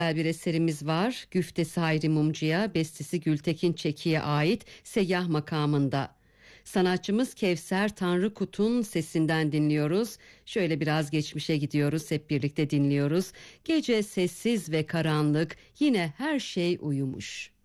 Bir eserimiz var. Güftesi Hayri Mumcu'ya, bestesi Gültekin Çeki'ye ait Seyyah makamında. Sanatçımız Kevser Tanrıkut'un sesinden dinliyoruz. Şöyle biraz geçmişe gidiyoruz, hep birlikte dinliyoruz. Gece sessiz ve karanlık, yine her şey uyumuş.